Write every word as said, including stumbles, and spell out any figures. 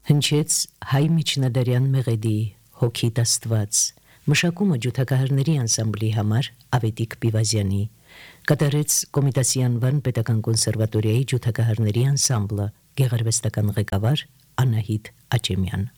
Հնչեց Հայ Միջնադարյան մեղեդի Հոգիդ Աստված, մշակումը ջութակահարների անսամբլի համար Ավետիք Բիվազյանի, կատարեց Կոմիտասի անվան պետական կոնսերվատորիայի ջութակահարների անսամբլը, գեղարվեստական ղեկավար Անահիտ Աչեմյան։